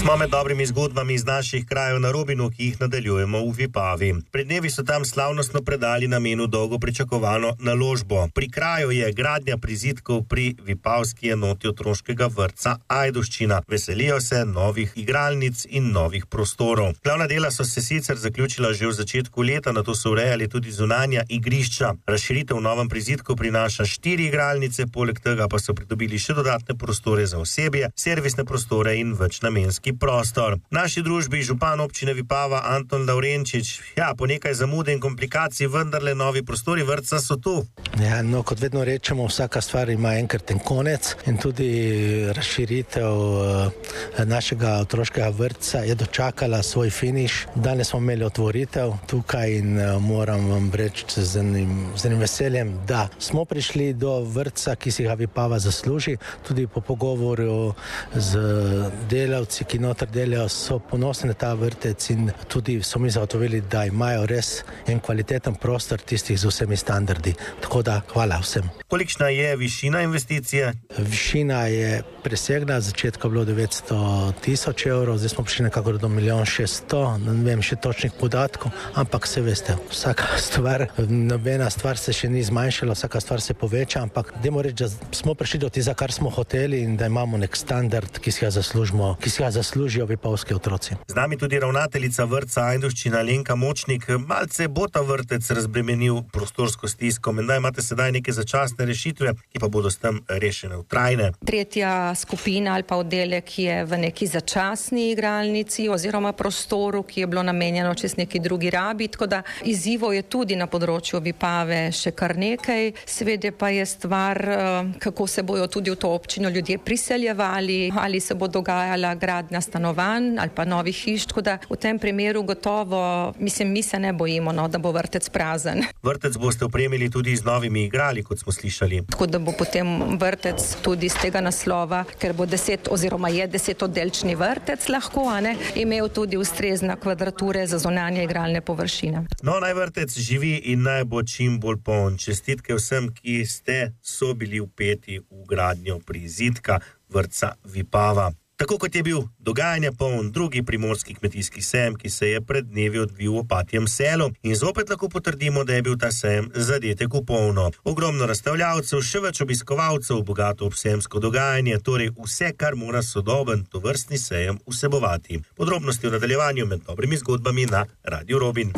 Smo med dobrimi zgodbami iz naših krajev na Robinu, ki jih nadaljujemo v Vipavi. Pred dnevi so tam slavnostno predali namenu dolgo pričakovano naložbo. Pri kraju je gradnja prizidkov pri vipavski enoti otroškega vrtca Ajdovščina. Veselijo se novih igralnic in novih prostorov. Glavna dela so se sicer zaključila že v začetku leta, nato so urejali tudi zunanja igrišča. Razširitev v novem prizidku prinaša 4 igralnice, poleg tega pa so pridobili še dodatne prostore za osebje, servisne prostore in večnamenski prostor. V naši družbi župan občine Vipava Anton Lavrenčič, po nekaj zamude in komplikacij vendarle novi prostori vrtca so tu. Ja, kot vedno rečemo, vsaka stvar ima enkraten konec in tudi razširitev našega otroškega vrtca je dočakala svoj finiš. Danes smo imeli otvoritev tukaj in moram vam reči z enim veseljem, da smo prišli do vrtca, ki si ga Vipava zasluži. Tudi po pogovoru z delavci, ki noter delajo, so ponosni na ta vrtec in tudi so mi zagotovili, da imajo res en kvaliteten prostor tistih z vsemi standardi. Tako da hvala vsem. Kolikšna je višina investicije? Višina je presegla, začetka bilo 900,000 evrov, zdaj smo prišli nekako do 1,6 milijonov, ne vem še točnih podatkov, ampak se veste, vsaka stvar, nobena stvar se še ni zmanjšala, vsaka stvar se poveča, ampak dajmo reči, da smo prišli do tega, kar smo hoteli in da imamo nek standard, ki si ga zaslužijo vipavski otroci. Z nami tudi ravnateljica vrtca Ajdovščina Alenka Močnik. Malce bo ta vrtec razbremenil prostorsko stisko, menda imate sedaj neke začasne rešitve, ki pa bodo s tem rešene v trajne. Tretja skupina ali pa oddelek je v neki začasni igralnici oziroma prostoru, ki je bilo namenjeno čez neki drugi rabi, tako da izzivov je tudi na področju Vipave še kar nekaj. Seveda pa je stvar, kako se bojo tudi v to občino ljudje priseljevali, ali se bo dogajala gradnja stanovanj ali pa novih hiš, tako da v tem primeru gotovo, mi se ne bojimo, da bo vrtec prazen. Vrtec boste opremili tudi z novimi igrali, kot smo slišali. Tako da bo potem vrtec tudi z tega naslova, ker bo 10 oziroma je 10-oddelčni vrtec lahko, imel tudi ustrezna kvadrature za zunanje igralne površine. No, naj vrtec živi in naj bo čim bolj poln. Čestitke vsem, ki so bili vpeti v gradnjo prizidka vrtca Vipava. Tako kot je bil dogajanja poln drugi primorski kmetijski sejem, ki se je pred dnevi odvil v Opatjem selu, in zopet lahko potrdimo, da je bil ta sejem zadetek v polno. Ogromno razstavljavcev, še več obiskovalcev, bogato obsejemsko dogajanje, torej vse, kar mora sodoben tovrstni sejem vsebovati. Podrobnosti v nadaljevanju med dobrimi zgodbami na Radiu Robin.